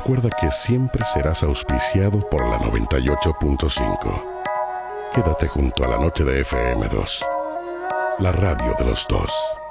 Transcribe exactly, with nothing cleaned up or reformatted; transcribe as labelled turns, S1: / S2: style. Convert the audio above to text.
S1: recuerda que siempre serás auspiciado por la noventa y ocho punto cinco. Quédate junto a la noche de F M dos, la radio de los dos.